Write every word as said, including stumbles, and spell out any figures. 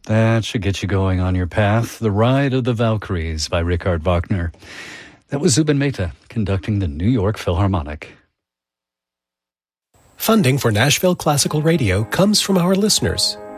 That should get you going on your path. The Ride of the Valkyries by Richard Wagner. That was Zubin Mehta conducting the New York Philharmonic. Funding for Nashville Classical Radio comes from our listeners,